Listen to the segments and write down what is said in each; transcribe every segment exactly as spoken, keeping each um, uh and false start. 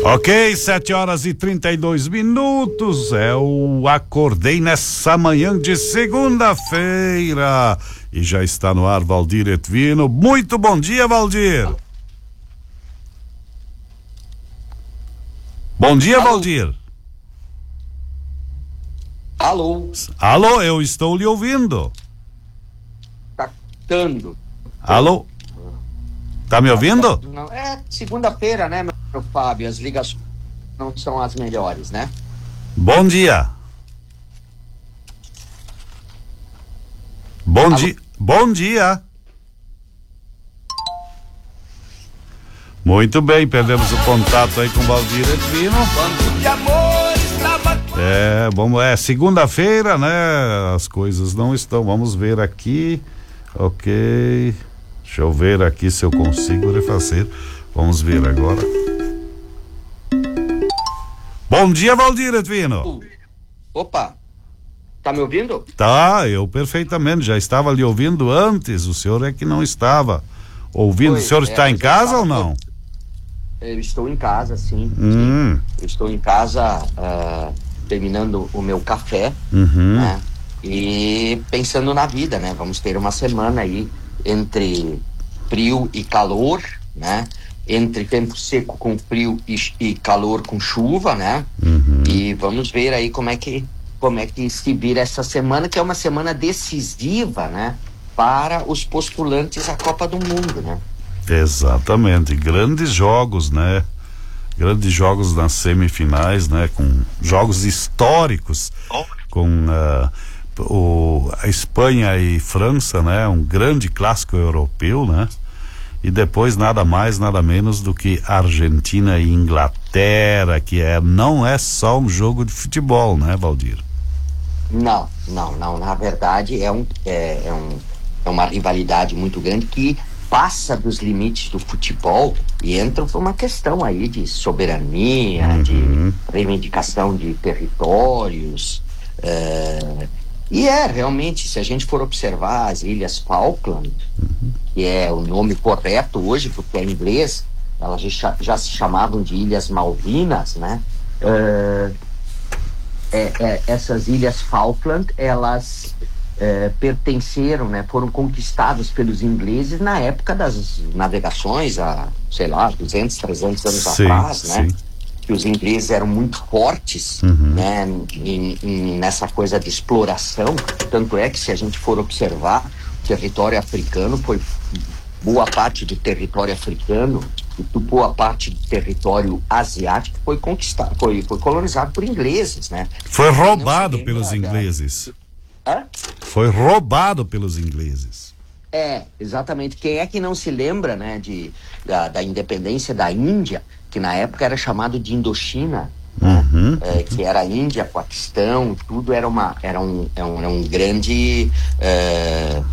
Ok, sete horas e trinta e dois minutos. É o Acordei nessa manhã de segunda-feira. E já está no ar Valdir Etvino. Muito bom dia, Valdir. Bom dia, Alô. Valdir. Alô. Alô, eu estou lhe ouvindo. Tactando. Alô? Tá me ouvindo? Não, é segunda-feira, né, meu Fábio? As ligações não são as melhores, né? Bom dia. Bom Alô. dia. Bom dia. Muito bem, perdemos o contato aí com o Valdir Etvino. É, vamos, é segunda-feira, né? As coisas não estão. Vamos ver aqui. Ok. Deixa eu ver aqui se eu consigo refazer. Vamos ver agora. Bom dia, Valdir Etvino. Opa, tá me ouvindo? Tá, eu perfeitamente. Já estava lhe ouvindo antes. O senhor é que não estava ouvindo. Oi, o senhor é, está em eu casa estava- ou não? Eu estou em casa, sim. Hum. sim. Eu estou em casa ah, terminando o meu café, Uhum. né? E pensando na vida, né? Vamos ter uma semana aí entre frio e calor, né? Entre tempo seco com frio e, e calor com chuva, né? Uhum. E vamos ver aí como é que como é que se vira essa semana, que é uma semana decisiva, né? Para os postulantes à Copa do Mundo, né? Exatamente, grandes jogos, né? Grandes jogos nas semifinais, né? Com jogos históricos, com uh, o, a Espanha e França, né? Um grande clássico europeu, né? E depois nada mais, nada menos do que Argentina e Inglaterra, que é, não é só um jogo de futebol, né, Valdir? Não, não, não. Na verdade é, um, é, é, um, é uma rivalidade muito grande que passa dos limites do futebol e entra por uma questão aí de soberania, Uhum. de reivindicação de territórios. é, E é, realmente, se a gente for observar as Ilhas Falkland, Uhum. que é o nome correto hoje, porque é inglês, elas já, já se chamavam de Ilhas Malvinas, né? É, é, é, essas Ilhas Falkland, elas é, pertenceram, né? Foram conquistadas pelos ingleses na época das navegações, há, sei lá, duzentos, trezentos anos Sim, atrás, né? sim. Que os ingleses eram muito fortes, Uhum. né, em, em, nessa coisa de exploração. Tanto é que, se a gente for observar, o território africano foi boa parte do território africano e boa parte do território asiático foi conquistado, foi, foi colonizado por ingleses, né? Foi Quem não se roubado lembra pelos da- ingleses. Hã? Foi roubado pelos ingleses. É, exatamente. Quem é que não se lembra, né, de, da, da independência da Índia, que na época era chamado de Indochina, né? Uhum. É, que era Índia, Paquistão, tudo era, uma, era, um, era, um, era um grande é,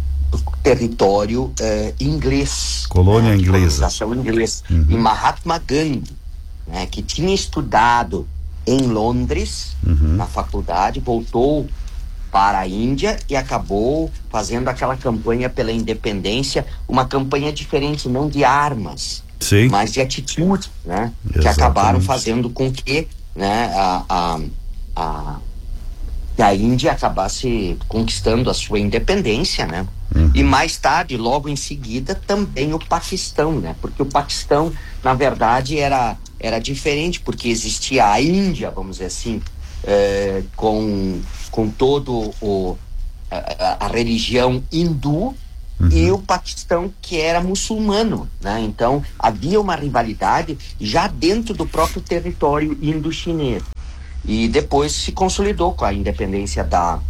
território é, inglês. Colônia né, de inglesa. colonização inglesa. Uhum. E Mahatma Gandhi, né, que tinha estudado em Londres, Uhum. na faculdade, voltou para a Índia e acabou fazendo aquela campanha pela independência, uma campanha diferente, não de armas, Sim. mas de atitude, né? Que Exatamente. acabaram fazendo com que, né, a, a, a, que a Índia acabasse conquistando a sua independência, né? Uhum. E mais tarde, logo em seguida, também o Paquistão, né? Porque o Paquistão, na verdade, era, era diferente, porque existia a Índia, vamos dizer assim, é, com, com todo o a, a religião hindu, Uhum. e o Paquistão, que era muçulmano, né? Então havia uma rivalidade já dentro do próprio território indo-chinês, e depois se consolidou com a independência da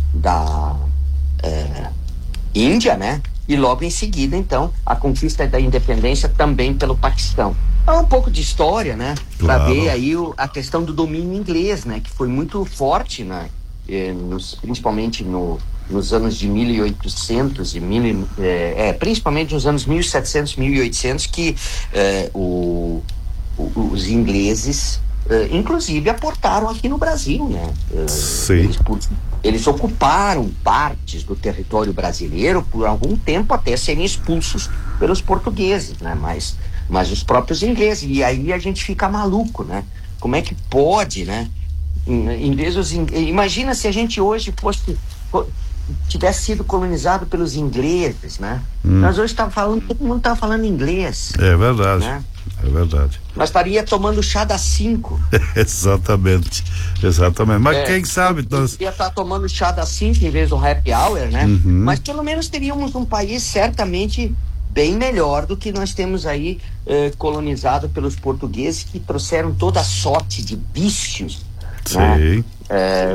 da é, Índia, né? E logo em seguida, então, a conquista da independência também pelo Paquistão. É um pouco de história, né? Para Claro. ver aí o, a questão do domínio inglês, né? Que foi muito forte, né? Eh, nos, principalmente no, nos anos de mil e oitocentos e mil, eh, é, principalmente nos anos mil e setecentos, mil e oitocentos, que eh, o, o, os ingleses, eh, inclusive, aportaram aqui no Brasil, né? Eh, Sim. Eles, por, eles ocuparam partes do território brasileiro por algum tempo, até serem expulsos pelos portugueses, né? Mas mas os próprios ingleses. E aí a gente fica maluco, né? Como é que pode, né? Em, em vez dos, imagina se a gente hoje fosse tivesse sido colonizado pelos ingleses, né? Hum. Nós hoje estamos falando, todo mundo está falando inglês. É verdade, né? É verdade. Nós estaria tomando chá das cinco. Exatamente, exatamente. Mas é, quem sabe nós ia estar tomando chá das cinco em vez do happy hour, né? Uhum. Mas pelo menos teríamos um país certamente bem melhor do que nós temos aí eh, colonizado pelos portugueses, que trouxeram toda a sorte de vícios, né? É,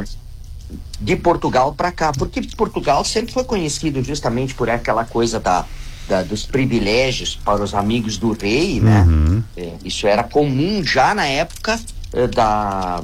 de Portugal para cá, porque Portugal sempre foi conhecido justamente por aquela coisa da, da dos privilégios para os amigos do rei, né? Uhum. É, isso era comum já na época é, da,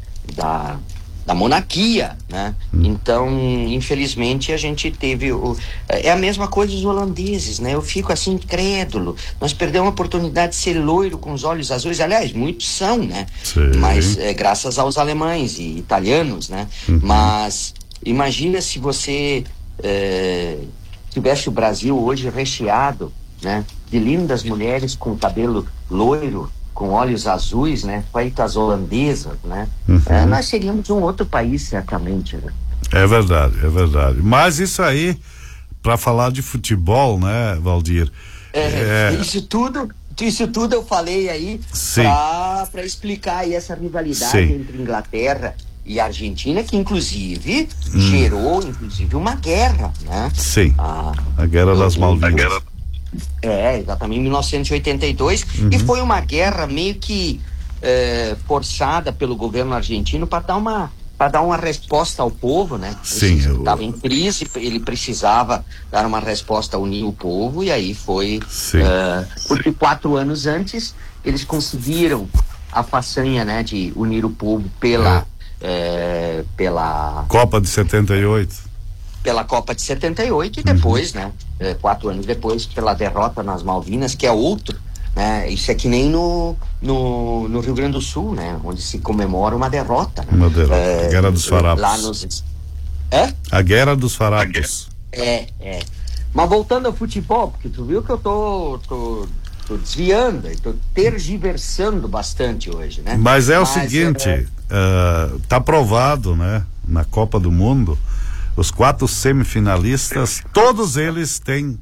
da da monarquia, né? Uhum. Então, infelizmente, a gente teve o, é a mesma coisa dos holandeses, né? Eu fico assim incrédulo. Nós perdemos a oportunidade de ser loiro com os olhos azuis. Aliás, muitos são, né? Sim. Mas é, graças aos alemães e italianos, né? Uhum. Mas imagina se você é, tivesse o Brasil hoje recheado, né? De lindas mulheres com cabelo loiro, com olhos azuis, né? Feitas holandesas, né? Uhum. É, nós seríamos um outro país, certamente, né? É verdade, é verdade. Mas isso aí, para falar de futebol, né, Valdir? É, é... Isso tudo, isso tudo eu falei aí para explicar aí essa rivalidade Sim. entre Inglaterra e Argentina, que inclusive hum. gerou, inclusive, uma guerra, né? Sim. A, a Guerra das Malvinas. É, exatamente, em mil novecentos e oitenta e dois, uhum. e foi uma guerra meio que é, forçada pelo governo argentino para dar uma para dar uma resposta ao povo, né? Sim. Ele estava eu... em crise, ele precisava dar uma resposta, unir o povo, e aí foi é, porque quatro anos antes eles conseguiram a façanha, né, de unir o povo pela é. É, pela Copa de setenta e oito. Pela Copa de setenta e oito e depois, uhum. né, é, quatro anos depois, pela derrota nas Malvinas, que é outro, né, isso é que nem no, no, no Rio Grande do Sul, né, onde se comemora uma derrota. Né? Uma derrota, é, a Guerra dos Farrapos. Lá nos... É? A Guerra dos Farrapos. É, é. Mas voltando ao futebol, porque tu viu que eu tô, tô, tô desviando, tô tergiversando bastante hoje, né. Mas é Mas, o seguinte, é... Uh, tá provado, né, na Copa do Mundo, os quatro semifinalistas, todos eles têm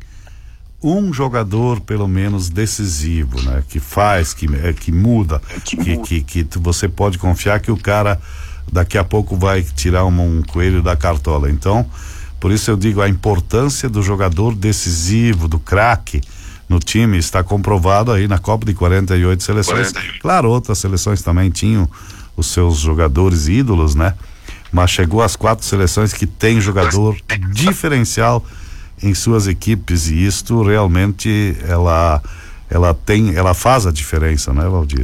um jogador pelo menos decisivo, né? Que faz, que, que muda, que, que, que você pode confiar que o cara daqui a pouco vai tirar um, um coelho da cartola. Então, por isso eu digo, a importância do jogador decisivo, do craque no time, está comprovado aí na Copa de quarenta e oito seleções. quarenta e oito. Claro, outras seleções também tinham os seus jogadores ídolos, né? Mas chegou às quatro seleções que tem jogador diferencial em suas equipes, e isto realmente ela ela tem, ela faz a diferença, né, Valdir?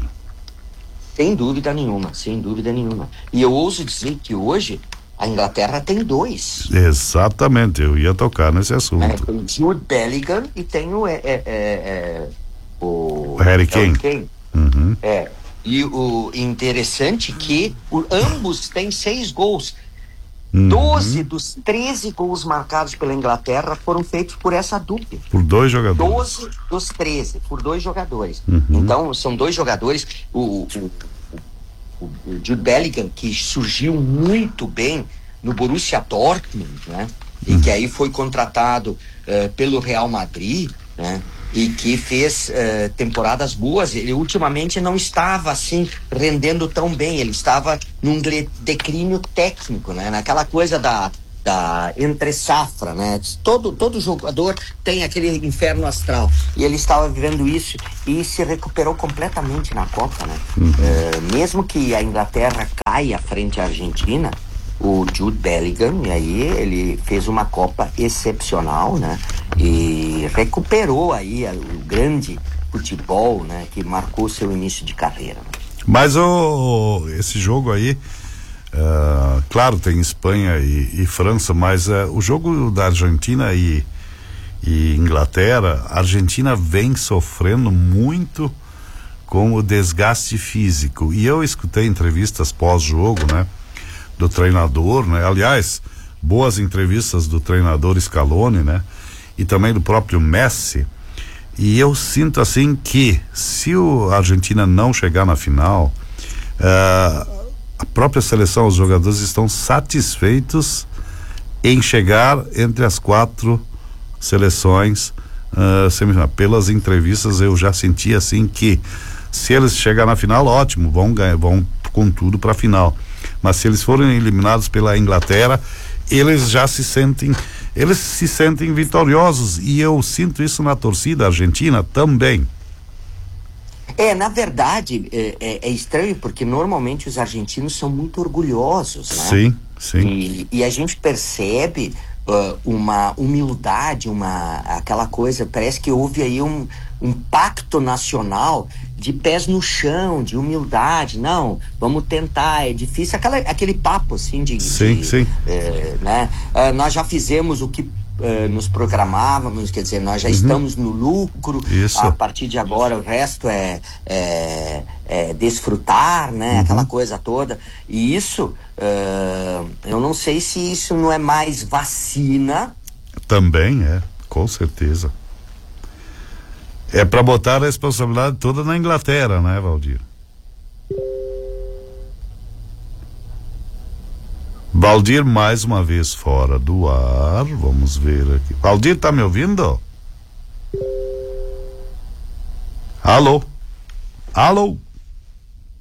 Sem dúvida nenhuma, sem dúvida nenhuma. E eu ouso dizer que hoje a Inglaterra tem dois. Exatamente, eu ia tocar nesse assunto. É, tem o Jude Bellingham e tem o, é, é, é, o, o Harry Kane. Harry Kane. Uhum. É. E o interessante que o, ambos têm seis gols. Uhum. doze dos treze gols marcados pela Inglaterra foram feitos por essa dupla. Por dois jogadores. doze dos treze, por dois jogadores. Uhum. Então, são dois jogadores. O, o, o, o Jude Bellingham, que surgiu muito bem no Borussia Dortmund, né? E uhum. que aí foi contratado uh, pelo Real Madrid, né? E que fez uh, temporadas boas. Ele ultimamente não estava assim rendendo tão bem, ele estava num declínio técnico, né? Naquela coisa da, da entre safra, né? Todo, todo jogador tem aquele inferno astral, e ele estava vivendo isso e se recuperou completamente na Copa, né? Uhum. Uh, mesmo que a Inglaterra caia frente à Argentina, o Jude Bellingham, e aí ele fez uma Copa excepcional, né? E recuperou aí o grande futebol, né? Que marcou seu início de carreira. Mas o, esse jogo aí, uh, claro, tem Espanha e, e França, mas uh, o jogo da Argentina e, e Inglaterra, a Argentina vem sofrendo muito com o desgaste físico. E eu escutei entrevistas pós-jogo, né? Do treinador, né? Aliás, boas entrevistas do treinador Scaloni, né? E também do próprio Messi. E eu sinto assim que se o a Argentina não chegar na final, uh, a própria seleção, os jogadores estão satisfeitos em chegar entre as quatro seleções uh, semifinal. Pelas entrevistas eu já senti assim que se eles chegarem na final, ótimo, vão ganhar, vão com tudo para a final. Mas se eles forem eliminados pela Inglaterra, eles já se sentem, eles se sentem vitoriosos, e eu sinto isso na torcida argentina também. É, na verdade, é, é, é estranho porque normalmente os argentinos são muito orgulhosos, né? Sim, sim. E, e a gente percebe uh, uma humildade, uma, aquela coisa, parece que houve aí um, um pacto nacional de pés no chão, de humildade. Não, vamos tentar, é difícil, aquela, aquele papo assim de... Sim, de, sim. É, né? Uh, nós já fizemos o que Uh, nos programávamos, quer dizer, nós já uhum. estamos no lucro. Isso. A partir de agora o resto é, é, é desfrutar, né? Uhum. Aquela coisa toda. E isso, uh, eu não sei se isso não é mais vacina. Também é, com certeza. É para botar a responsabilidade toda na Inglaterra, né, Valdir? Valdir mais uma vez fora do ar, vamos ver aqui. Valdir, tá me ouvindo? Alô? Alô?